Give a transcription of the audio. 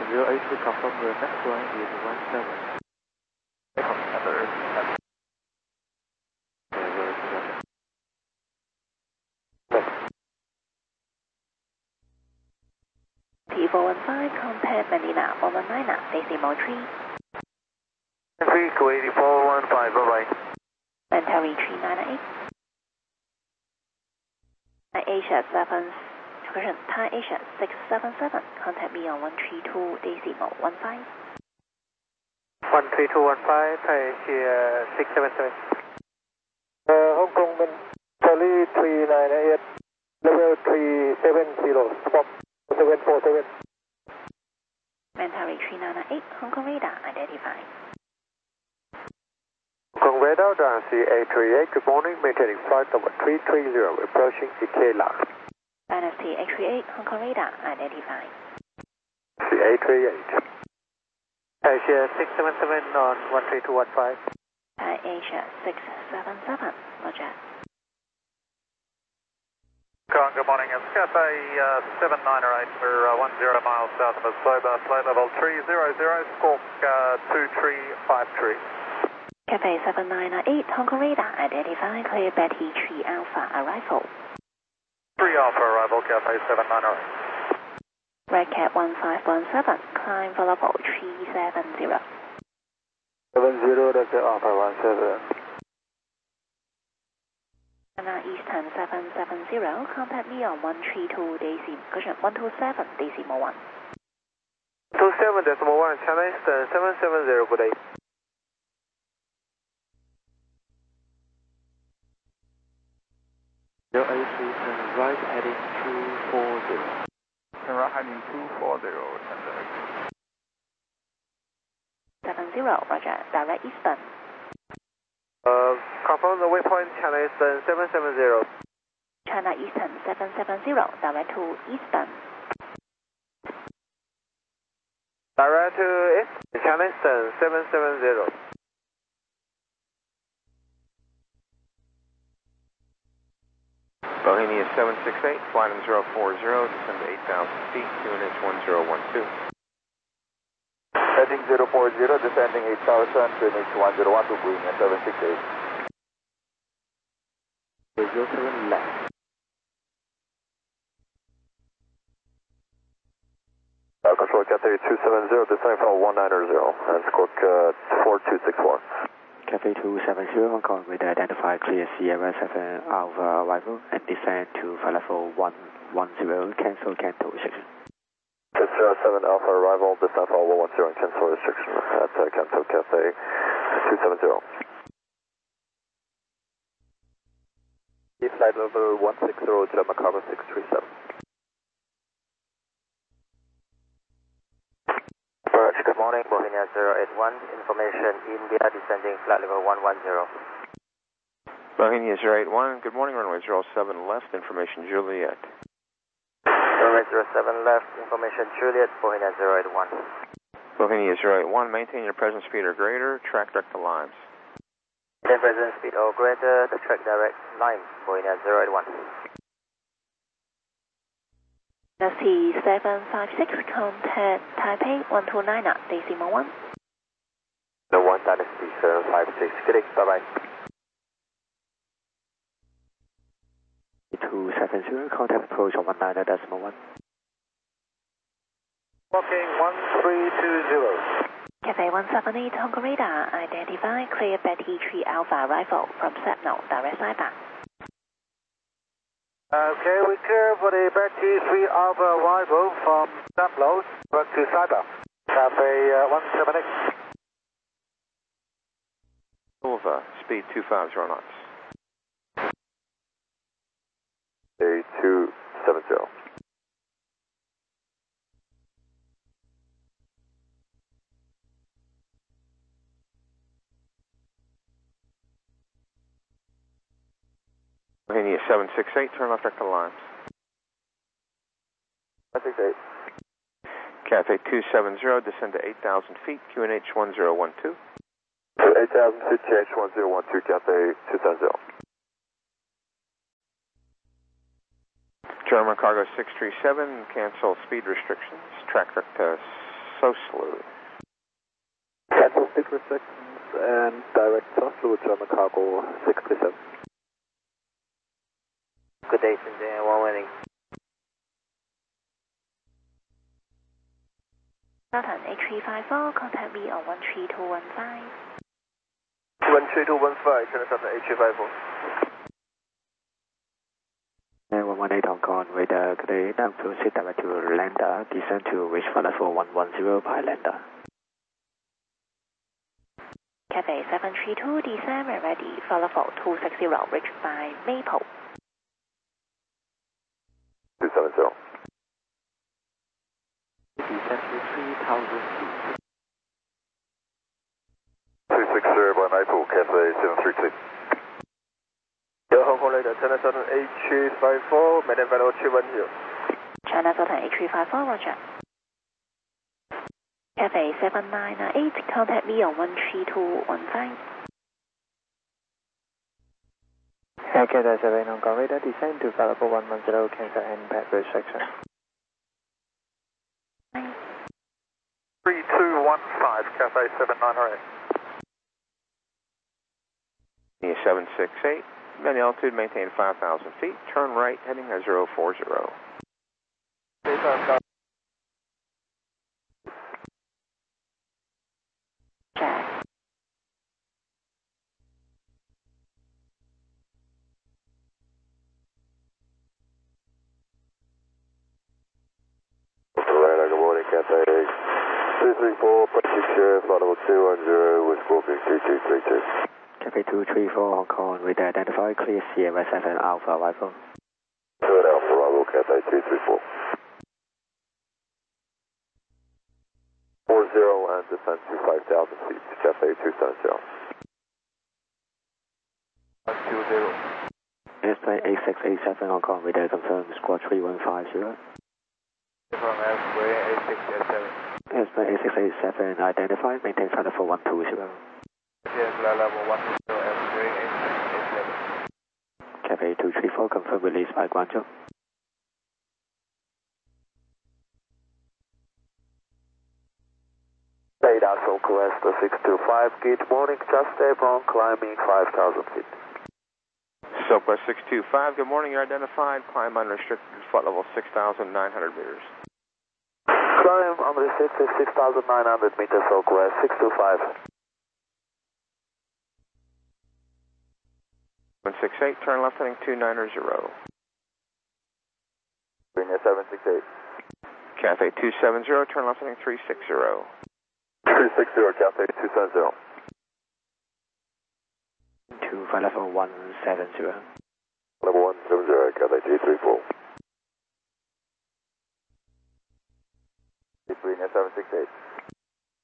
083 confirm the next one is 17. T415, contact Manila 419, decimal 3. 3 Kuwaiti 415, bye-bye. Mentari 398. Thai Asia 7, correction, Thai Asia 677, contact me on 132, decimal 15. 13215, Thai Asia 677. Hong Kong, Charlie 398, level 370, swap 747. Mentari 398, Hong Kong radar identified. Hong Kong radar, Dynasty A38, good morning, maintaining flight number 330, approaching Ikela. Dynasty A38, Hong Kong radar identified. Dynasty A38. Asia 677 on 13215. Thai Asia 677, roger. Good morning, it's Cathay 798, we're 10 miles south of Asoba, flight level 300, squawk 2353. Cathay 798, Hong Kong radar identified, clear Betty 3 Alpha arrival. 3 Alpha arrival, Cathay 798. Red Cat 1517, climb for level 370. 70, that's Alpha 17. Eastern 770, contact me on 132 127 decimal 1. 27 decimal 1, China Eastern 770, good day. Turn right heading 240. Turn right heading 240, 70, roger, direct eastern. Confirm the waypoint, China Eastern 770. China Eastern 770, direct to eastern. Direct to East, China Eastern 770. Bohemia 768, flight 040, descend to 8,000 feet, QNH 1012. Heading 040, descending 8,000, QNH 1012, Bohemia 768. 07 left. Control Cathay 270, descending from 190, and squawk 4264. Cathay 270, Hong Kong radar identify clear Sierra 7 Alpha arrival and descend to flight level 110, cancel section. 7 Alpha arrival, descend for 110, cancel restriction at cancel Cathay 270. Flight level 160, German Cargo 637. Good morning, Bohemia 081, information India descending flight level 110. Bohemia 081, good morning, runway 07 left, information Juliet. Runway 07 left, information Juliet, Bohemia 081. Bohemia 081, maintain your present speed or greater, track direct to Limes. Maintain present speed or greater, the track direct Limes, Bohemia 081. Dynasty 756, contact Taipei 129, decimal 1. The 1 Dynasty 756, good day, bye-bye. 270, contact approach on 19 decimal 1. Walking 1320. Cathay 178, Hong Kong radar identify, clear Betty 3 Alpha arrival from Sentinel, direct Saipan. Okay, we clear for the Betty 3 Alpha arrival from Sentinel, back to Saipan. Cathay 178. Silva, speed 250 knots. A270. Bohemia 768, turn left direct to Limes. 168. Cathay 270, descend to 8,000 feet, QNH 1012. 8,000 feet, QNH 1012, Cathay 270. German Cargo 637, cancel speed restrictions, track direct to so smooth. Cancel speed restrictions and direct soft fluid German cargo 637. Good day, Shenzhen 118. Southern A354, contact me on 13215. 13215, China Southern A354. 118 Hong Kong, radar, good day, now proceed direct to lander, descend to reach flight level 110 by lander. Cathay 732, descend and ready, flight level 260, reached by Maple. 270. Descend to 3,000 feet. 260 by Maple, Cathay 732. Hong Kong radar, China Southern A354, maintain flight level 210. China Southern A354, roger. Cathay 798, contact me on 13215. Cathay 7 Hong Kong, radar, descend to flight level 110, cancel impact restriction. 3215, Cathay 798. 768, bend the altitude, maintain 5,000 feet, turn right, heading 040. Jack. Radar, good morning, Cathay 234, approaching share, flight level 210 with Scorpion 2232. Cathay 234 Hong Kong, radar identified, clear Sierra 7 Alpha arrival. 2 Alpha arrival, Cathay 234. 40 and descend to 5,000 feet, Cathay 270. 120. Airsplane 8687 Hong Kong, radar confirmed, squad 3150. From Airsplane A687. Airsplane 8687 identified, maintain flight level 120. Yes, level 120, Airsplane A687. Cathay 234 confirmed release by Guangzhou. Radar Southwest 625, good morning, just Apron, climbing 5,000 feet. Southwest 625, good morning, you're identified, climb unrestricted, flight level 6,900 meters. Climb unrestricted 6,900 meters Southwest 625. 168, turn left heading 290. Virginia 768. Cathay 270, turn left heading 360. 360, Cathay 270. To flight level 170. Level 170, Cathay 234. Virginia 768.